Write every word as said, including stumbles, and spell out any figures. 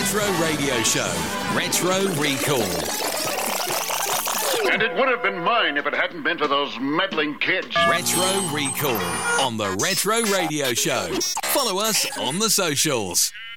Retro Radio Show, Retro Recall. And it would have been mine if it hadn't been to those meddling kids. Retro Recall on the Retro Radio Show. Follow us on the socials.